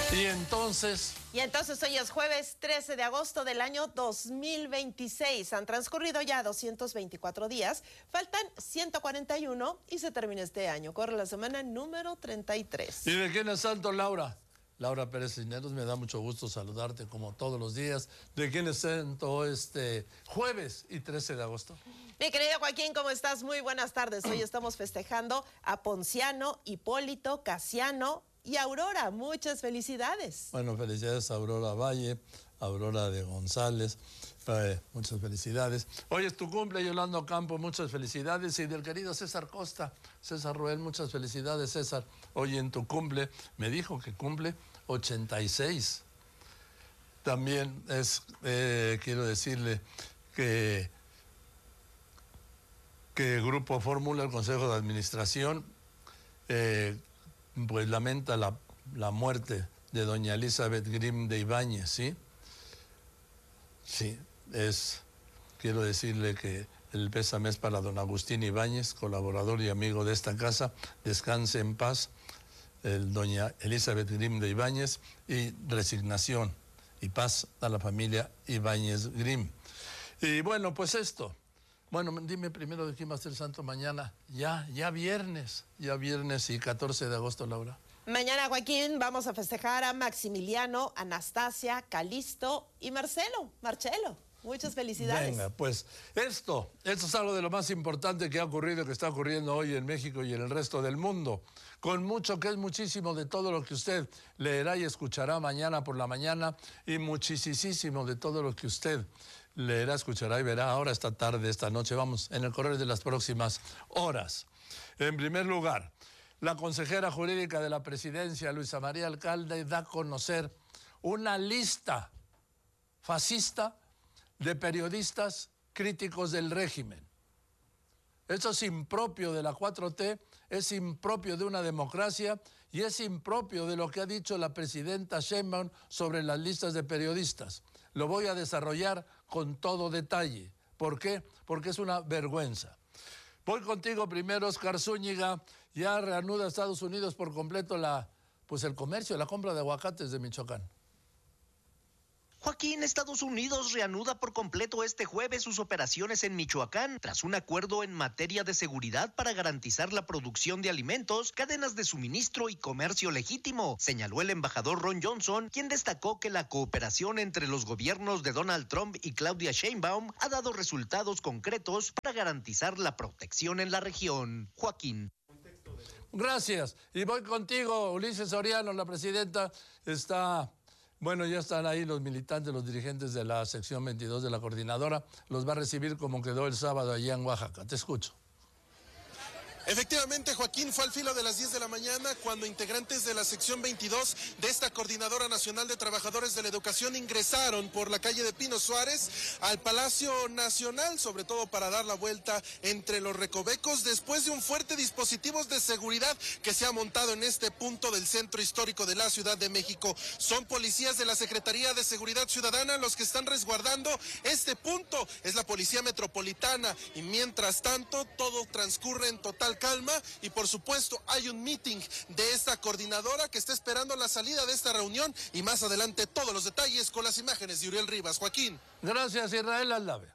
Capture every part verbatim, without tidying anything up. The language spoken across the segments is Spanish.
Y entonces... Y entonces hoy es jueves trece de agosto del año dos mil veintiséis. Han transcurrido ya doscientos veinticuatro días, faltan ciento cuarenta y uno y se termina este año. Corre la semana número treinta y tres. ¿Y de quién es santo, Laura? Laura Pérez Cisneros, me da mucho gusto saludarte como todos los días. ¿De quién es santo este jueves y trece de agosto? Mi querido Joaquín, ¿cómo estás? Muy buenas tardes. Hoy estamos festejando a Ponciano, Hipólito, Casiano y Aurora. Muchas felicidades. Bueno, felicidades a Aurora Valle, a Aurora de González, eh, muchas felicidades. Hoy es tu cumple, Yolanda Campo, muchas felicidades. Y del querido César Costa, César Roel, muchas felicidades, César. Hoy en tu cumple, me dijo que cumple ochenta y seis. También es, eh, quiero decirle que, que Grupo Fórmula, el Consejo de Administración, eh, pues lamenta la, la muerte de doña Elizabeth Grimm de Ibáñez, ¿sí? Sí, es, quiero decirle que el pésame es para don Agustín Ibáñez, colaborador y amigo de esta casa, descanse en paz, el doña Elizabeth Grimm de Ibáñez, y resignación y paz a la familia Ibáñez Grimm. Y bueno, pues esto. Bueno, dime primero de quién va a ser santo mañana. Ya, ya viernes, ya viernes y catorce de agosto, Laura. Mañana, Joaquín, vamos a festejar a Maximiliano, Anastasia, Calisto y Marcelo, Marcelo. Muchas felicidades. Venga, pues esto, esto es algo de lo más importante que ha ocurrido, que está ocurriendo hoy en México y en el resto del mundo. Con mucho, que es muchísimo de todo lo que usted leerá y escuchará mañana por la mañana, y muchísimo de todo lo que usted leerá, escuchará y verá ahora, esta tarde, esta noche, vamos, en el correr de las próximas horas. En primer lugar, la consejera jurídica de la presidencia, Luisa María Alcalde, da a conocer una lista fascista de periodistas críticos del régimen. Eso es impropio de la cuatro T, es impropio de una democracia y es impropio de lo que ha dicho la presidenta Sheinbaum sobre las listas de periodistas. Lo voy a desarrollar con todo detalle. ¿Por qué? Porque es una vergüenza. Voy contigo primero, Oscar Zúñiga. Ya reanuda Estados Unidos por completo la, pues el comercio, la compra de aguacates de Michoacán. Joaquín, Estados Unidos reanuda por completo este jueves sus operaciones en Michoacán, tras un acuerdo en materia de seguridad para garantizar la producción de alimentos, cadenas de suministro y comercio legítimo, señaló el embajador Ron Johnson, quien destacó que la cooperación entre los gobiernos de Donald Trump y Claudia Sheinbaum ha dado resultados concretos para garantizar la protección en la región. Joaquín. Gracias. Y voy contigo, Ulises Soriano, la presidenta está... Bueno, ya están ahí los militantes, los dirigentes de la sección veintidós de la coordinadora. Los va a recibir como quedó el sábado allá en Oaxaca. Te escucho. Efectivamente, Joaquín, fue al filo de las diez de la mañana cuando integrantes de la sección veintidós de esta Coordinadora Nacional de Trabajadores de la Educación ingresaron por la calle de Pino Suárez al Palacio Nacional, sobre todo para dar la vuelta entre los recovecos, después de un fuerte dispositivo de seguridad que se ha montado en este punto del centro histórico de la Ciudad de México. Son policías de la Secretaría de Seguridad Ciudadana los que están resguardando este punto. Es la Policía Metropolitana y mientras tanto todo transcurre en total calma y por supuesto hay un meeting de esta coordinadora que está esperando la salida de esta reunión y más adelante todos los detalles con las imágenes de Uriel Rivas. Joaquín. Gracias, Israel Aldave.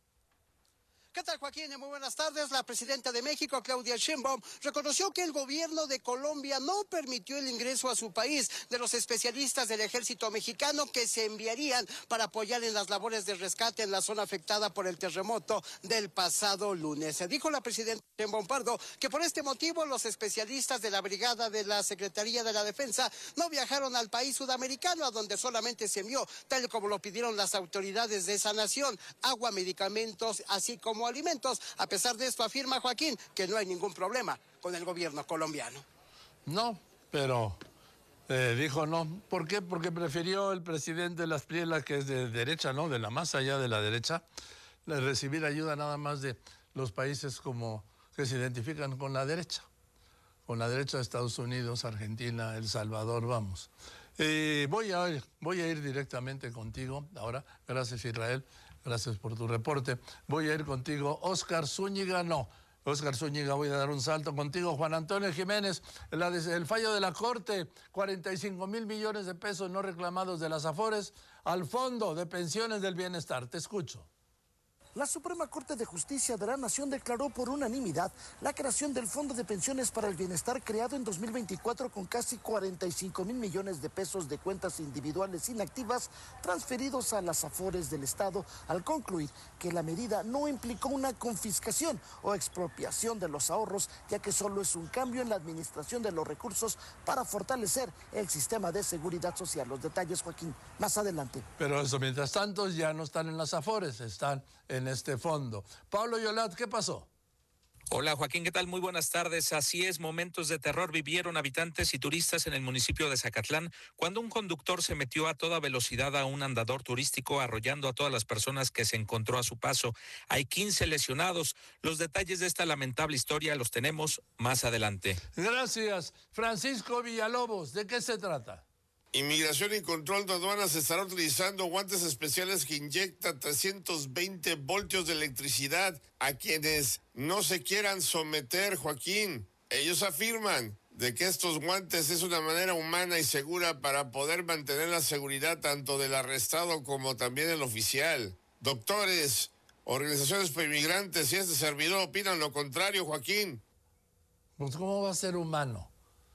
¿Qué tal, Joaquín? Muy buenas tardes. La presidenta de México, Claudia Sheinbaum, reconoció que el gobierno de Colombia no permitió el ingreso a su país de los especialistas del ejército mexicano que se enviarían para apoyar en las labores de rescate en la zona afectada por el terremoto del pasado lunes. Dijo la presidenta Sheinbaum Pardo que por este motivo los especialistas de la brigada de la Secretaría de la Defensa no viajaron al país sudamericano, a donde solamente se envió, tal como lo pidieron las autoridades de esa nación, agua, medicamentos, así como alimentos. A pesar de esto, afirma Joaquín que no hay ningún problema con el gobierno colombiano. No, pero eh, dijo no. ¿Por qué? Porque prefirió el presidente Las Prielas, que es de derecha, ¿no? De la más allá de la derecha, recibir ayuda nada más de los países como que se identifican con la derecha. Con la derecha de Estados Unidos, Argentina, El Salvador, vamos. Eh, voy a ir, voy a ir directamente contigo ahora. Gracias, Israel. Gracias por tu reporte. Voy a ir contigo, Oscar Zúñiga, no. Oscar Zúñiga, voy a dar un salto contigo. Juan Antonio Jiménez, la de, el fallo de la Corte, cuarenta y cinco mil millones de pesos no reclamados de las Afores al Fondo de Pensiones del Bienestar. Te escucho. La Suprema Corte de Justicia de la Nación declaró por unanimidad la creación del Fondo de Pensiones para el Bienestar creado en dos mil veinticuatro con casi cuarenta y cinco mil millones de pesos de cuentas individuales inactivas transferidos a las Afores del Estado, al concluir que la medida no implicó una confiscación o expropiación de los ahorros, ya que solo es un cambio en la administración de los recursos para fortalecer el sistema de seguridad social. Los detalles, Joaquín, más adelante. Pero eso, mientras tanto, ya no están en las Afores, están en este fondo. Pablo Yolat, ¿qué pasó? Hola Joaquín, ¿qué tal? Muy buenas tardes. Así es, momentos de terror vivieron habitantes y turistas en el municipio de Zacatlán cuando un conductor se metió a toda velocidad a un andador turístico arrollando a todas las personas que se encontró a su paso. Hay quince lesionados. Los detalles de esta lamentable historia los tenemos más adelante. Gracias. Francisco Villalobos, ¿de qué se trata? Inmigración y Control de Aduanas estará utilizando guantes especiales que inyectan trescientos veinte voltios de electricidad a quienes no se quieran someter, Joaquín. Ellos afirman de que estos guantes es una manera humana y segura para poder mantener la seguridad tanto del arrestado como también del oficial. Doctores, organizaciones pro inmigrantes y este servidor opinan lo contrario, Joaquín. Pues ¿cómo va a ser humano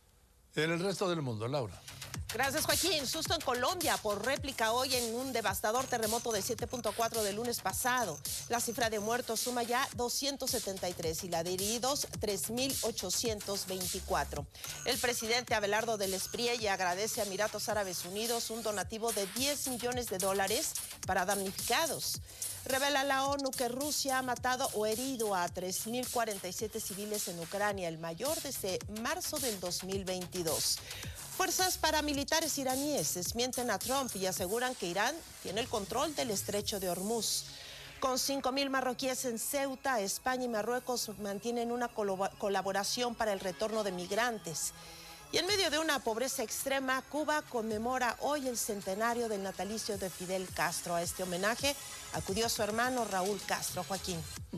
en el resto del mundo, Laura? Gracias, Joaquín. Susto en Colombia por réplica hoy en un devastador terremoto de siete punto cuatro del lunes pasado. La cifra de muertos suma ya doscientos setenta y tres y la de heridos tres mil ochocientos veinticuatro. El presidente Abelardo del Espriella agradece a Emiratos Árabes Unidos un donativo de diez millones de dólares para damnificados. Revela la ONU que Rusia ha matado o herido a tres mil cuarenta y siete civiles en Ucrania, el mayor desde marzo del dos mil veintidós. Fuerzas paramilitares iraníes desmienten a Trump y aseguran que Irán tiene el control del estrecho de Hormuz. Con cinco mil marroquíes en Ceuta, España y Marruecos mantienen una colaboración para el retorno de migrantes. Y en medio de una pobreza extrema, Cuba conmemora hoy el centenario del natalicio de Fidel Castro. A este homenaje acudió su hermano Raúl Castro. Joaquín.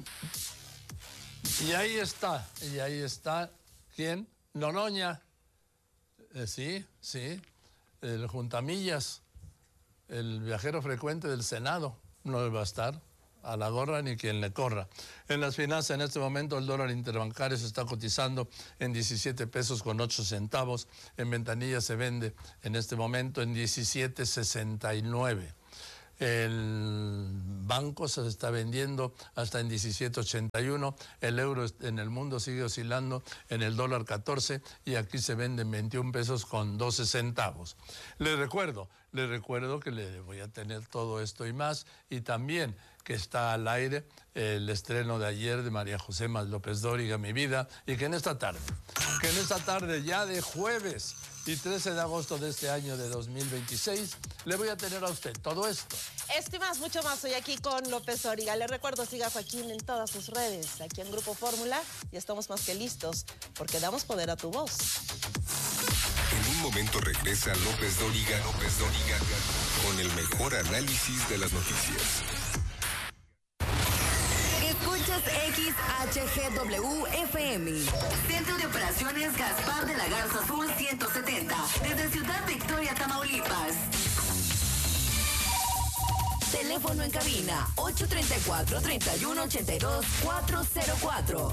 Y ahí está, y ahí está, ¿quién? Noroña. Eh, sí, sí, el juntamillas, el viajero frecuente del Senado, no va a estar a la gorra ni quien le corra. En las finanzas, en este momento, el dólar interbancario se está cotizando en diecisiete pesos con ocho centavos. En ventanilla se vende en este momento en diecisiete sesenta y nueve. El banco se está vendiendo hasta en diecisiete ochenta y uno, el euro en el mundo sigue oscilando en el dólar catorce y aquí se venden veintiún pesos con doce centavos. Les recuerdo, les recuerdo que le voy a tener todo esto y más, y también que está al aire el estreno de ayer de María José Más López Dóriga, Mi Vida, y que en esta tarde, que en esta tarde ya de jueves y trece de agosto de este año de dos mil veintiséis, le voy a tener a usted todo esto. Esto y más, mucho más, hoy aquí con López Dóriga. Le recuerdo, siga a Joaquín en todas sus redes, aquí en Grupo Fórmula, y estamos más que listos, porque damos poder a tu voz. En un momento regresa López Dóriga, López Dóriga, con el mejor análisis de las noticias. Escuchas X H G W F M. Centro de Operaciones Gaspar de la Garza Sur ciento setenta. Desde Ciudad Victoria, Tamaulipas. Teléfono en cabina ocho tres cuatro, tres uno ocho dos, cuatro cero cuatro.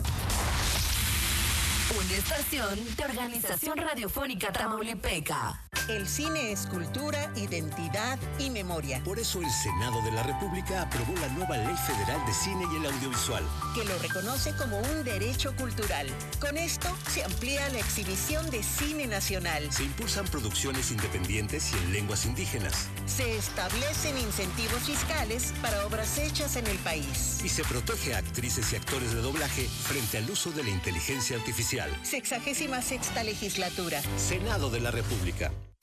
Una estación de Organización Radiofónica Tamaulipeca. El cine es cultura, identidad y memoria. Por eso el Senado de la República aprobó la nueva Ley Federal de Cine y el Audiovisual, que lo reconoce como un derecho cultural. Con esto se amplía la exhibición de cine nacional. Se impulsan producciones independientes y en lenguas indígenas. Se establecen incentivos fiscales para obras hechas en el país. Y se protege a actrices y actores de doblaje frente al uso de la inteligencia artificial. Sexagésima sexta legislatura. Senado de la República.